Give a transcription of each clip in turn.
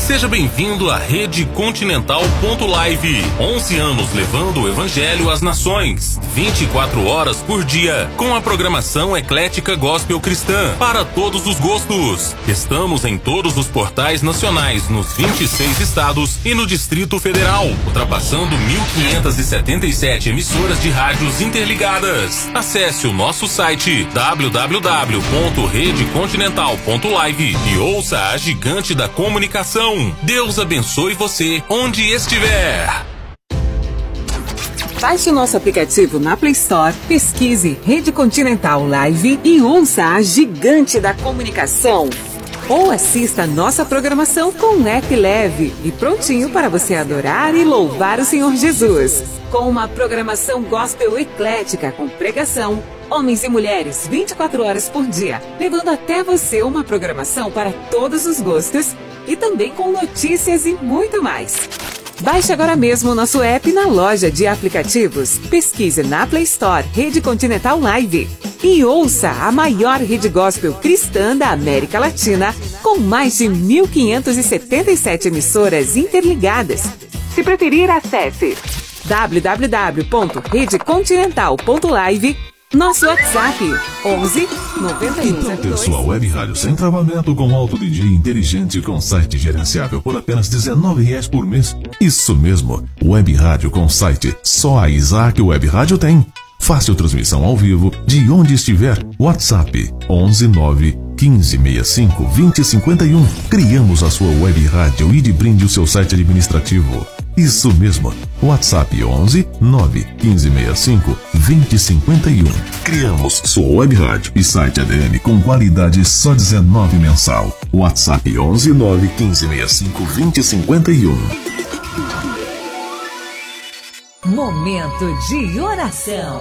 Seja bem-vindo à Rede Continental.live. 11 anos levando o Evangelho às nações. 24 horas por dia, com a programação eclética gospel cristã para todos os gostos. Estamos em todos os portais nacionais, nos 26 estados e no Distrito Federal, ultrapassando 1.577 emissoras de rádios interligadas. Acesse o nosso site www.redecontinental.live e ouça a gigante da comunicação. Deus abençoe você onde estiver. Baixe o nosso aplicativo na Play Store, pesquise Rede Continental Live e ouça a gigante da comunicação. Ou assista a nossa programação com um app leve e prontinho para você adorar e louvar o Senhor Jesus. Com uma programação gospel eclética com pregação, homens e mulheres 24 horas por dia, levando até você uma programação para todos os gostos e também com notícias e muito mais. Baixe agora mesmo o nosso app na loja de aplicativos. Pesquise na Play Store Rede Continental Live e ouça a maior rede gospel cristã da América Latina, com mais de 1.577 emissoras interligadas. Se preferir, acesse www.redecontinental.live. Nosso WhatsApp 11 91. Então, pessoal, Web Rádio sem travamento, com alto DJ inteligente, com site gerenciável por apenas R$19 por mês. Isso mesmo, Web Rádio com site. Só a Isaac Web Rádio tem. Fácil transmissão ao vivo, de onde estiver. WhatsApp 11 9 15 65 20 51. Criamos a sua Web Rádio e de brinde o seu site administrativo. Isso mesmo, WhatsApp 11 9 15 65 20 51. Criamos sua Web Rádio e site ADM com qualidade só R$19 mensal. WhatsApp 11 9 15 65 20 51. Momento de oração.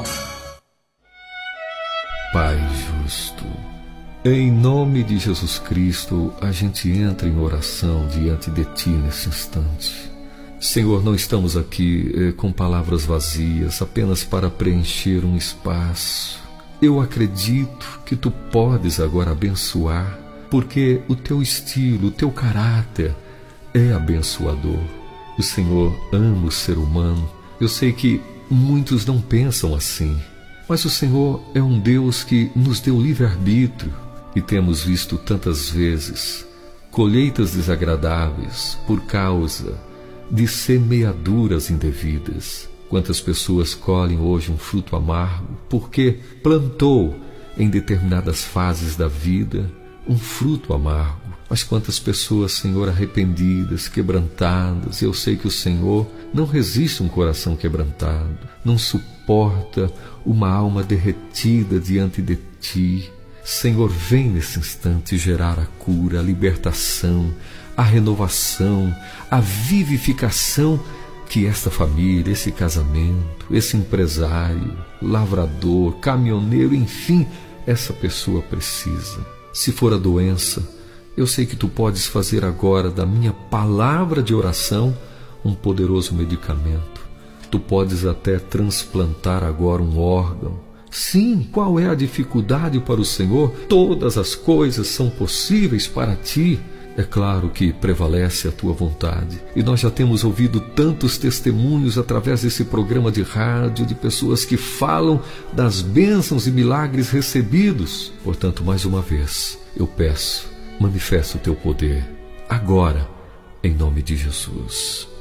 Pai justo, em nome de Jesus Cristo, a gente entra em oração diante de Ti nesse instante. Senhor, não estamos aqui com palavras vazias, apenas para preencher um espaço. Eu acredito que Tu podes agora abençoar, porque o Teu estilo, o Teu caráter é abençoador. O Senhor ama o ser humano. Eu sei que muitos não pensam assim, mas o Senhor é um Deus que nos deu livre-arbítrio e temos visto tantas vezes colheitas desagradáveis por causa de semeaduras indevidas. Quantas pessoas colhem hoje um fruto amargo porque plantou em determinadas fases da vida um fruto amargo. Mas quantas pessoas, Senhor, arrependidas, quebrantadas. Eu sei que o Senhor não resiste a um coração quebrantado, não suporta uma alma derretida diante de Ti. Senhor, vem nesse instante gerar a cura, a libertação, a renovação, a vivificação que esta família, esse casamento, esse empresário, lavrador, caminhoneiro, enfim, essa pessoa precisa. Se for a doença, eu sei que Tu podes fazer agora da minha palavra de oração um poderoso medicamento. Tu podes até transplantar agora um órgão. Sim, qual é a dificuldade para o Senhor? Todas as coisas são possíveis para Ti. É claro que prevalece a Tua vontade. E nós já temos ouvido tantos testemunhos através desse programa de rádio, de pessoas que falam das bênçãos e milagres recebidos. Portanto, mais uma vez, eu peço, manifesta o Teu poder, agora, em nome de Jesus.